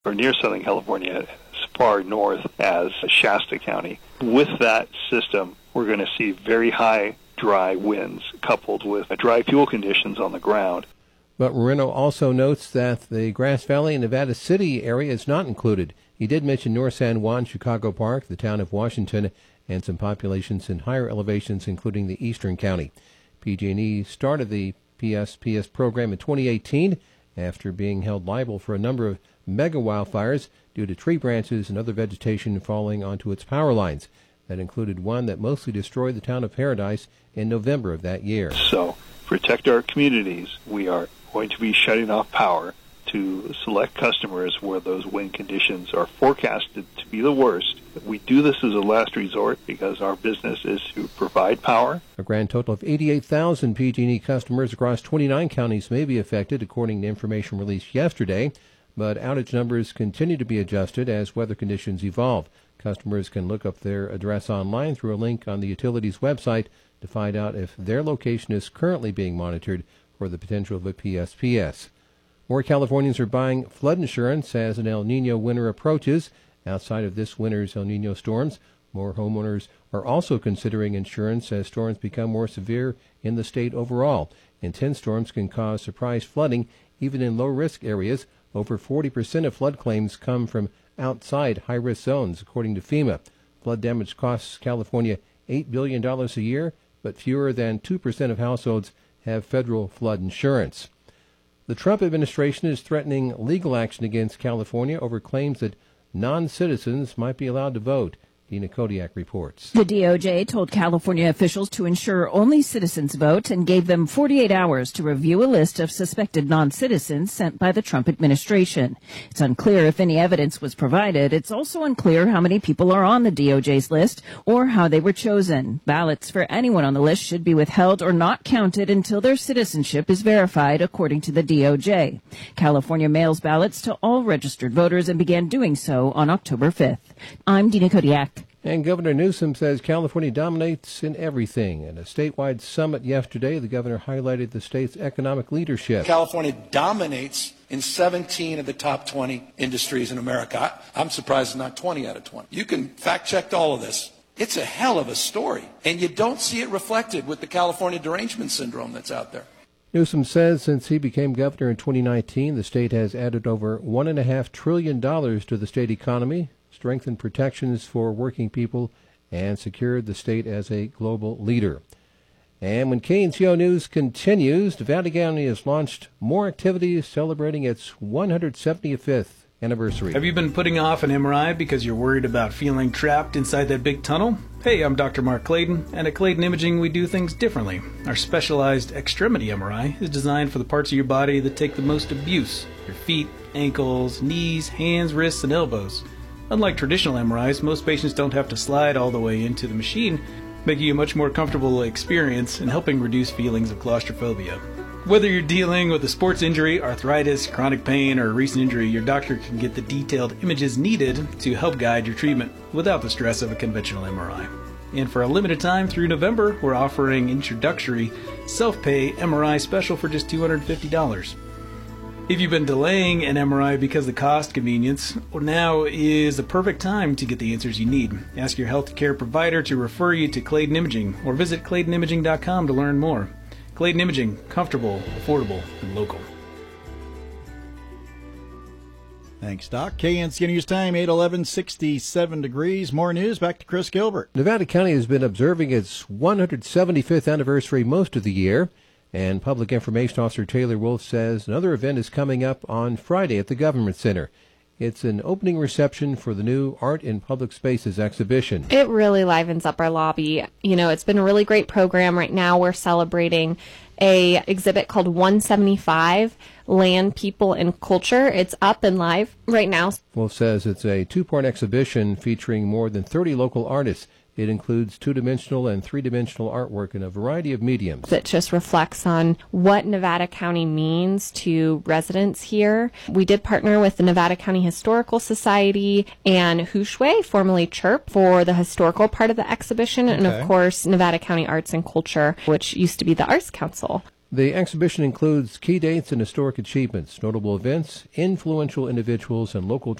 or near Southern California, as far north as Shasta County. With that system, we're going to see very high dry winds coupled with dry fuel conditions on the ground. But Moreno also notes that the Grass Valley and Nevada City area is not included. He did mention North San Juan, Chicago Park, the town of Washington, and some populations in higher elevations, including the eastern county. PG&E started the PSPS program in 2018 after being held liable for a number of mega wildfires due to tree branches and other vegetation falling onto its power lines. That included one that mostly destroyed the town of Paradise in November of that year. So, protect our communities. We are going to be shutting off power to select customers where those wind conditions are forecasted to be the worst. We do this as a last resort because our business is to provide power. A grand total of 88,000 PG&E customers across 29 counties may be affected, according to information released yesterday, but outage numbers continue to be adjusted as weather conditions evolve. Customers can look up their address online through a link on the utility's website to find out if their location is currently being monitored for the potential of a PSPS. More Californians are buying flood insurance as an El Nino winter approaches. Outside of this winter's El Nino storms, more homeowners are also considering insurance as storms become more severe in the state overall. Intense storms can cause surprise flooding even in low-risk areas. Over 40% of flood claims come from outside high-risk zones, according to FEMA. Flood damage costs California $8 billion a year, but fewer than 2% of households have federal flood insurance. The Trump administration is threatening legal action against California over claims that non-citizens might be allowed to vote. Dina Kodiak reports. The DOJ told California officials to ensure only citizens vote and gave them 48 hours to review a list of suspected non-citizens sent by the Trump administration. It's unclear if any evidence was provided. It's also unclear how many people are on the DOJ's list or how they were chosen. Ballots for anyone on the list should be withheld or not counted until their citizenship is verified, according to the DOJ. California mails ballots to all registered voters and began doing so on October 5th. I'm Dina Kodiak. And Governor Newsom says California dominates in everything. At a statewide summit yesterday, the governor highlighted the state's economic leadership. California dominates in 17 of the top 20 industries in America. I'm surprised it's not 20 out of 20. You can fact check all of this. It's a hell of a story. And you don't see it reflected with the California derangement syndrome that's out there. Newsom says since he became governor in 2019, the state has added over $1.5 trillion to the state economy, strengthened protections for working people, and secured the state as a global leader. And when KNCO News continues, Nevada County has launched more activities celebrating its 175th anniversary. Have you been putting off an MRI because you're worried about feeling trapped inside that big tunnel? Hey, I'm Dr. Mark Clayton, and at Clayton Imaging we do things differently. Our specialized extremity MRI is designed for the parts of your body that take the most abuse: your feet, ankles, knees, hands, wrists, and elbows. Unlike traditional MRIs, most patients don't have to slide all the way into the machine, making you a much more comfortable experience and helping reduce feelings of claustrophobia. Whether you're dealing with a sports injury, arthritis, chronic pain, or a recent injury, your doctor can get the detailed images needed to help guide your treatment without the stress of a conventional MRI. And for a limited time through November, we're offering introductory self-pay MRI special for just $250. If you've been delaying an MRI because of cost convenience, now is the perfect time to get the answers you need. Ask your healthcare provider to refer you to Clayton Imaging or visit ClaytonImaging.com to learn more. Clayton Imaging, comfortable, affordable, and local. Thanks, Doc. KNCO News Time, 8:11, 67 degrees. More news. Back to Chris Gilbert. Nevada County has been observing its 175th anniversary most of the year. And Public Information Officer Taylor Wolf says another event is coming up on Friday at the Government Center. It's an opening reception for the new Art in Public Spaces exhibition. It really livens up our lobby. You know, it's been a really great program. Right now we're celebrating a exhibit called 175, Land, People, and Culture. It's up and live right now. Wolf says it's a two-part exhibition featuring more than 30 local artists. It includes two-dimensional and three-dimensional artwork in a variety of mediums. It just reflects on what Nevada County means to residents here. We did partner with the Nevada County Historical Society and Hushway, formerly CHIRP, for the historical part of the exhibition, and of course Nevada County Arts and Culture, which used to be the Arts Council. The exhibition includes key dates and historic achievements, notable events, influential individuals, and local